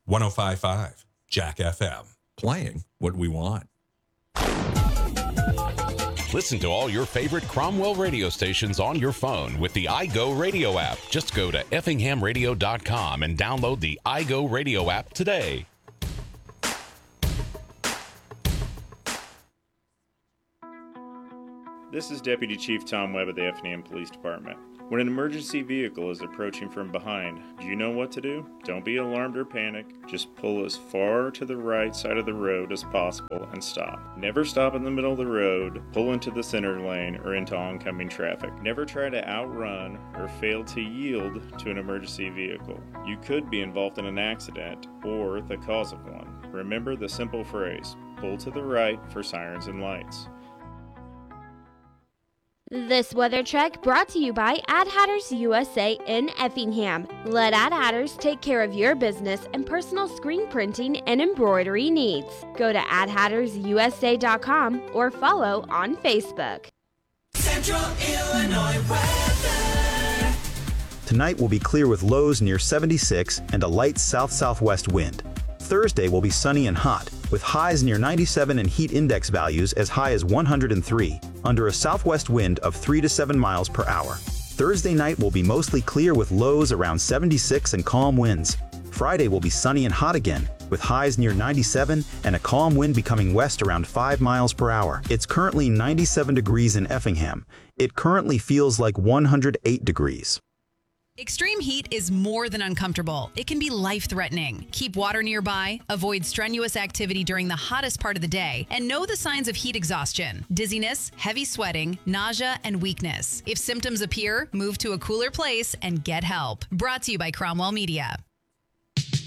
105.5 Jack FM. Playing what we want. Listen to all your favorite Cromwell radio stations on your phone with the iGo Radio app. Just go to effinghamradio.com and download the iGo Radio app today. This is Deputy Chief Tom Webb of the Effingham Police Department. When an emergency vehicle is approaching from behind, do you know what to do? Don't be alarmed or panic. Just pull as far to the right side of the road as possible and stop. Never stop in the middle of the road, pull into the center lane, or into oncoming traffic. Never try to outrun or fail to yield to an emergency vehicle. You could be involved in an accident or the cause of one. Remember the simple phrase, pull to the right for sirens and lights. This weather check brought to you by Ad Hatters USA in Effingham. Let Ad Hatters take care of your business and personal screen printing and embroidery needs. Go to adhattersusa.com or follow on Facebook. Central Illinois weather. Tonight will be clear with lows near 76 and a light south-southwest wind. Thursday will be sunny and hot, with highs near 97 and heat index values as high as 103, under a southwest wind of 3 to 7 miles per hour. Thursday night will be mostly clear with lows around 76 and calm winds. Friday will be sunny and hot again, with highs near 97 and a calm wind becoming west around 5 miles per hour. It's currently 97 degrees in Effingham. It currently feels like 108 degrees. Extreme heat is more than uncomfortable. It can be life-threatening. Keep water nearby, avoid strenuous activity during the hottest part of the day, and know the signs of heat exhaustion: dizziness, heavy sweating, nausea, and weakness. If symptoms appear, move to a cooler place and get help. Brought to you by Cromwell Media.